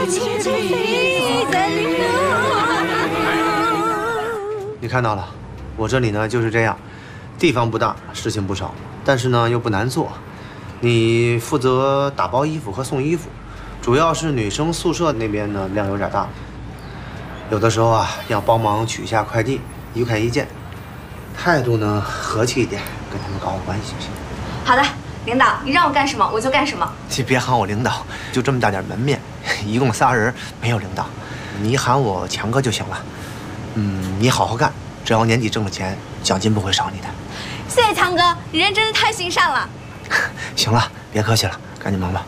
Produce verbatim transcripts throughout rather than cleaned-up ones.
你看到了，我这里呢就是这样，地方不大，事情不少，但是呢又不难做。你负责打包衣服和送衣服，主要是女生宿舍那边呢量有点大，有的时候啊要帮忙取一下快递，一块一件。态度呢和气一点，跟他们搞好关系，行不行？ 好的，领导，你让我干什么我就干什么。 你别喊我领导，就这么大点门面，一共仨人，没有领导，你喊我强哥就行了。嗯，你好好干，只要年底挣了钱，奖金不会少你的。 谢谢强哥，你人真是太心善了。 行了，别客气了，赶紧忙吧。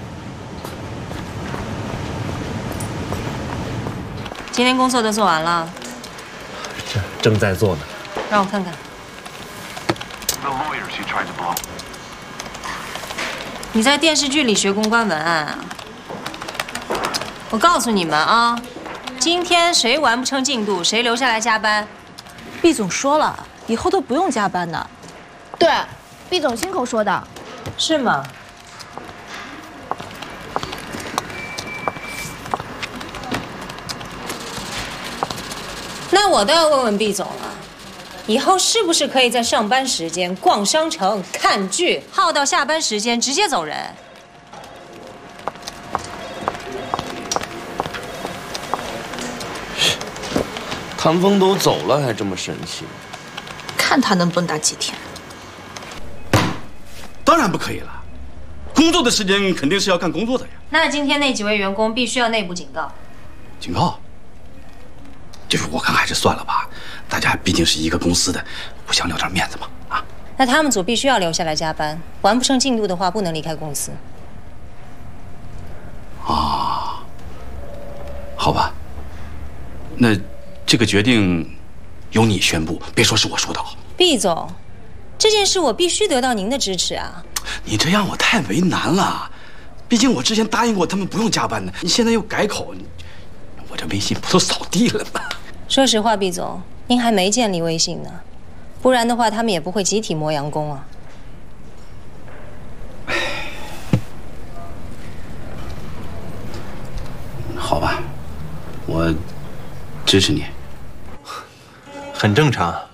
今天工作都做完了， 这正在做呢。 让我看看。你在电视剧里学公关文案啊？我告诉你们啊，今天谁完不成进度，谁留下来加班。 毕总说了，以后都不用加班的。 对，毕总亲口说的。 是吗？那我倒要问问毕总了，以后是不是可以在上班时间逛商城、看剧，耗到下班时间直接走人？ 唐风都走了，还这么生气？ 看他能蹦跶几天。 当然不可以了，工作的时间肯定是要干工作的呀。 那今天那几位员工必须要内部警告。 警告？就是我看还是算了吧，大家毕竟是一个公司的，不想留点面子嘛啊。 那他们组必须要留下来加班，完不成进度的话不能离开公司。 啊，好吧，那这个决定由你宣布，别说是我说的啊。 毕总，这件事我必须得到您的支持啊！ 你这样我太为难了，毕竟我之前答应过他们不用加班的，你现在又改口，我这微信不都扫地了吗？ 说实话，毕总，您还没建立微信呢，不然的话他们也不会集体磨洋工啊。 好吧，我支持你。 很正常。